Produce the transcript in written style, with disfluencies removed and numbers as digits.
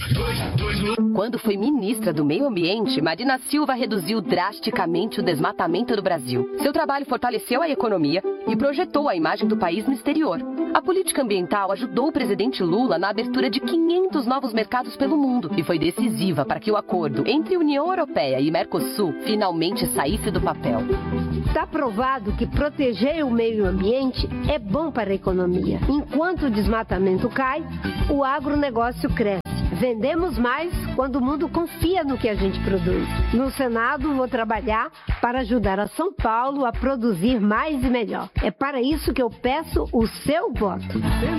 Quando foi ministra do Meio Ambiente, Marina Silva reduziu drasticamente o desmatamento do Brasil. Seu trabalho fortaleceu a economia e projetou a imagem do país no exterior. A política ambiental ajudou o presidente Lula na abertura de 500 novos mercados pelo mundo e foi decisiva para que o acordo entre União Europeia e Mercosul finalmente saísse do papel. Está provado que proteger o meio ambiente é bom para a economia. Enquanto o desmatamento cai, o agronegócio cresce. Vendemos mais quando o mundo confia no que a gente produz. No Senado, vou trabalhar para ajudar a São Paulo a produzir mais e melhor. É para isso que eu peço o seu voto.